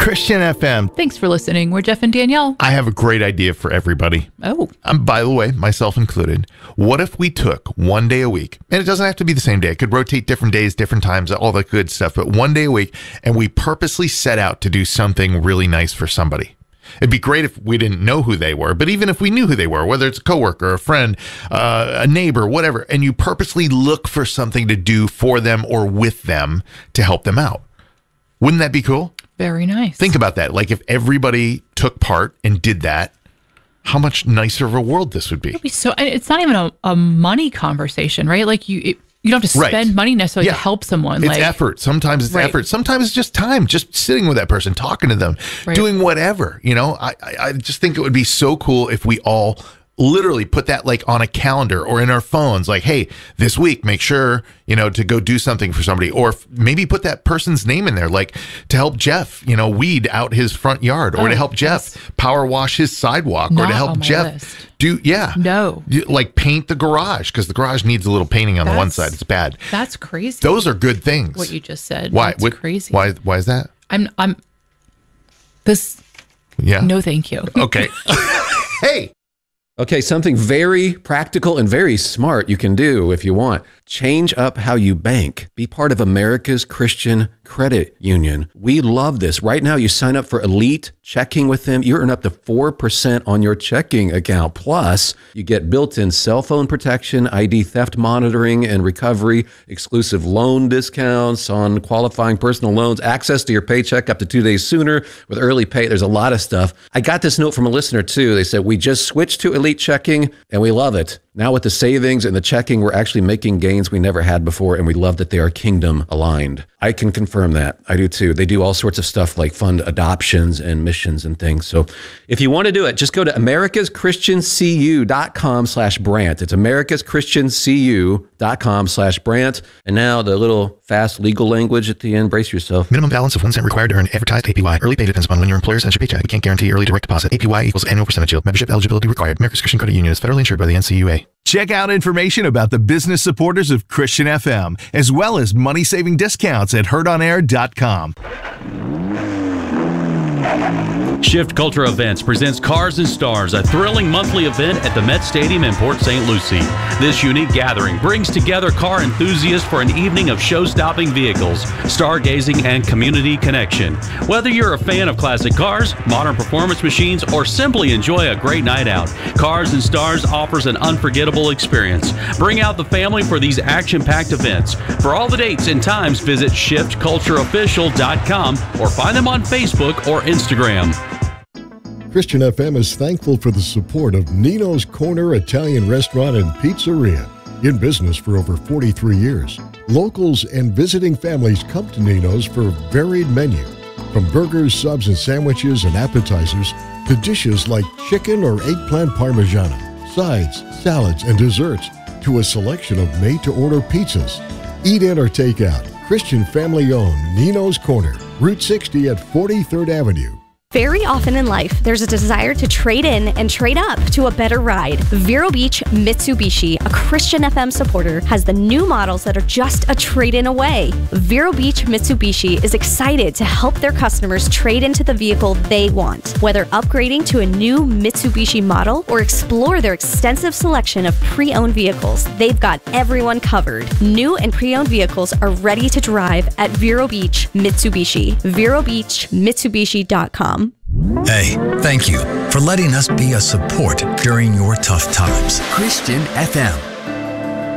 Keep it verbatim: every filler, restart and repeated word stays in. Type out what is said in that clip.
Christian F M. Thanks for listening. We're Jeff and Danielle. I have a great idea for everybody. Oh. Um, by the way, myself included. What if we took one day a week, and it doesn't have to be the same day. It could rotate different days, different times, all that good stuff, but one day a week, and we purposely set out to do something really nice for somebody. It'd be great if we didn't know who they were, but even if we knew who they were, whether it's a coworker, a friend, uh, a neighbor, whatever, and you purposely look for something to do for them or with them to help them out. Wouldn't that be cool? Very nice. Think about that. Like if everybody took part and did that, how much nicer of a world this would be. It'd be so, it's not even a, a money conversation, right? Like you, it, you don't have to spend right. money necessarily yeah. to help someone. It's like, effort. Sometimes it's right. effort. Sometimes it's just time, just sitting with that person, talking to them, right. doing whatever. You know, I, I, I just think it would be so cool if we all literally put that like on a calendar or in our phones, like, hey, this week, make sure, you know, to go do something for somebody, or f- maybe put that person's name in there, like to help Jeff, you know, weed out his front yard, or oh, to help Jeff yes. power wash his sidewalk, Not or to help on my Jeff list. do, yeah. No. Do, like paint the garage, because the garage needs a little painting on that's, the one side. It's bad. That's crazy. Those are good things. What you just said. Why? That's what, crazy. Why, why is that? I'm, I'm, this, yeah. no, thank you. Okay. Hey. Okay, something very practical and very smart you can do if you want. Change up how you bank. Be part of America's Christian Credit Union. We love this. Right now, you sign up for Elite Checking with them. You earn up to four percent on your checking account. Plus, you get built-in cell phone protection, I D theft monitoring and recovery, exclusive loan discounts on qualifying personal loans, access to your paycheck up to two days sooner with early pay. There's a lot of stuff. I got this note from a listener, too. They said, we just switched to Elite Checking, and we love it. Now with the savings and the checking, we're actually making gains we never had before, and we love that they are kingdom aligned. I can confirm that. I do too. They do all sorts of stuff like fund adoptions and missions and things. So if you want to do it, just go to americaschristiancu.com slash Brant. It's americaschristiancu.com slash Brant. And now the little fast legal language at the end. Brace yourself. Minimum balance of one cent required to earn advertised A P Y. Early pay depends upon when your employer sends your paycheck. We can't guarantee early direct deposit. A P Y equals annual percentage yield. Membership eligibility required. America's Christian Credit Union is federally insured by the N C U A. Check out information about the business supporters of Christian F M, as well as money-saving discounts at heard on air dot com. Shift Culture Events presents Cars and Stars, a thrilling monthly event at the Met Stadium in Port Saint Lucie. This unique gathering brings together car enthusiasts for an evening of show-stopping vehicles, stargazing, and community connection. Whether you're a fan of classic cars, modern performance machines, or simply enjoy a great night out, Cars and Stars offers an unforgettable experience. Bring out the family for these action-packed events. For all the dates and times, visit shift culture official dot com or find them on Facebook or Instagram. Christian F M is thankful for the support of Nino's Corner Italian Restaurant and Pizzeria, in business for over forty-three years. Locals and visiting families come to Nino's for a varied menu, from burgers, subs, and sandwiches and appetizers to dishes like chicken or eggplant parmigiana, sides, salads, and desserts, to a selection of made-to-order pizzas. Eat in or take out. Christian family-owned Nino's Corner, Route sixty at forty-third Avenue. Very often in life, there's a desire to trade in and trade up to a better ride. Vero Beach Mitsubishi, a Christian F M supporter, has the new models that are just a trade-in away. Vero Beach Mitsubishi is excited to help their customers trade into the vehicle they want. Whether upgrading to a new Mitsubishi model or explore their extensive selection of pre-owned vehicles, they've got everyone covered. New and pre-owned vehicles are ready to drive at Vero Beach Mitsubishi. vero beach mitsubishi dot com. Hey, thank you for letting us be a support during your tough times. Christian F M.